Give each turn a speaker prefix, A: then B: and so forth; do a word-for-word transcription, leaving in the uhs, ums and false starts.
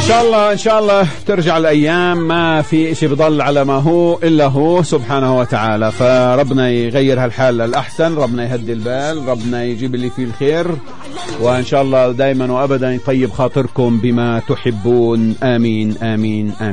A: شاء الله إن شاء الله ترجع الأيام ما في إشي بضل على ما هو إلا هو سبحانه وتعالى. فربنا يغير هالحال للأحسن، ربنا يهدي البال، ربنا يجيب اللي فيه الخير، وإن شاء الله دايما وأبدا يطيب خاطركم بما تحبون. آمين آمين آمين.